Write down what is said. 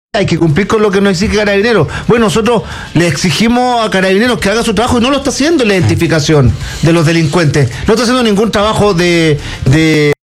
hay que cumplir con lo que nos exige Carabineros. Bueno, nosotros le exigimos a Carabineros que haga su trabajo y no lo está haciendo en la identificación de los delincuentes. No está haciendo ningún trabajo de